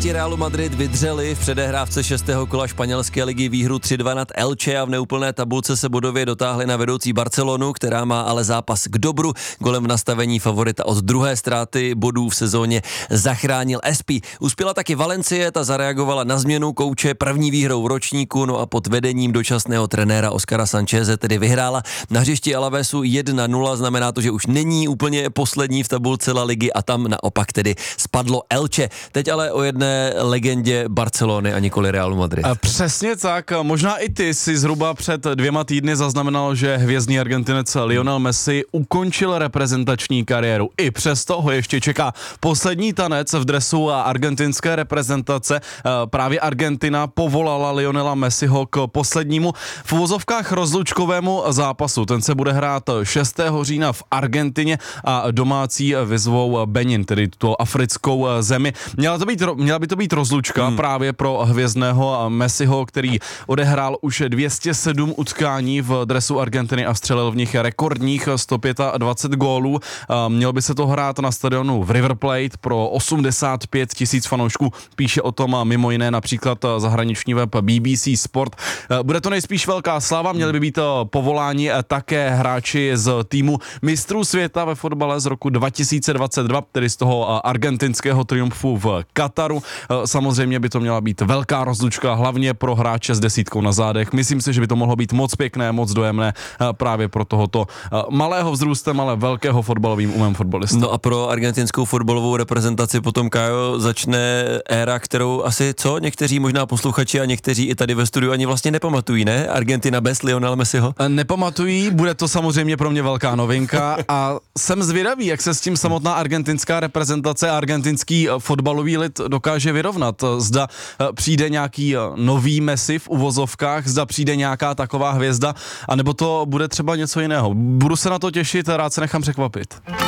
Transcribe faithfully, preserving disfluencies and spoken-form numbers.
Fotbalisti Realu Madrid vydřeli v předehrávce šestého kola španělské ligy výhru tři dva nad Elche a v neúplné tabulce se bodově dotáhli na vedoucí Barcelonu, která má ale zápas k dobru. Golem v nastavení favorita od druhé ztráty bodů v sezóně zachránil S P. Uspěla taky Valencie, ta zareagovala na změnu kouče první výhrou v ročníku, no a pod vedením dočasného trenéra Oskara Sancheze tedy vyhrála na hřišti Alavesu jedna nula, znamená to, že už není úplně poslední v tabulce La Ligy a tam naopak tedy spadlo Elche. Teď ale o jedné legendě Barcelony a nikoli Realu Madrid. A přesně tak, možná i ty si zhruba před dvěma týdny zaznamenal, že hvězdný Argentinec Lionel Messi ukončil reprezentační kariéru. I přesto ho ještě čeká poslední tanec v dresu argentinské reprezentace. Právě Argentina povolala Lionela Messiho k poslednímu v uvozovkách rozlučkovému zápasu. Ten se bude hrát šestého října v Argentině a domácí vyzvou Benin, tedy tuto africkou zemi. Měla, to být, měla by to být rozlučka hmm. právě pro hvězdného Messiho, který odehrál už dvě stě sedm utkání v dresu Argentiny a střelil v nich rekordních sto dvacet pět gólů. Měl by se to hrát na stadionu v River Plate pro osmdesát pět tisíc fanoušků. Píše o tom mimo jiné například zahraniční web B B C Sport. Bude to nejspíš velká sláva, měli by být povoláni také hráči z týmu mistrů světa ve fotbale z roku dva tisíce dvacet dva, tedy z toho argentinského triumfu v Kataru. Samozřejmě by to měla být velká rozlučka, hlavně pro hráče s desítkou na zádech. Myslím si, že by to mohlo být moc pěkné, moc dojemné právě pro tohoto malého vzrůstem, ale velkého fotbalovým umem fotbalista. No a pro argentinskou fotbalovou reprezentaci potom, Kájo, začne éra, kterou asi co? Někteří možná posluchači a někteří i tady ve studiu ani vlastně nepamatují, ne? Argentina bez Lionela Messiho? Nepamatují, bude to samozřejmě pro mě velká novinka a jsem zvědavý, jak se s tím samotná argentinská reprezentace a argentinský fotbalový lid dokáže vyrovnat. Zda přijde nějaký nový Messi v uvozovkách, zda přijde nějaká taková hvězda, anebo to bude třeba něco jiného. Budu se na to těšit a rád se nechám překvapit.